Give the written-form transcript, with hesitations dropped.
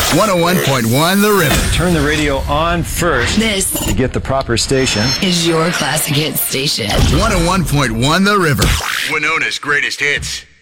101.1 The River. Turn the radio on first This to get the proper station. is your classic hit station. 101.1 The River. Winona's greatest hits.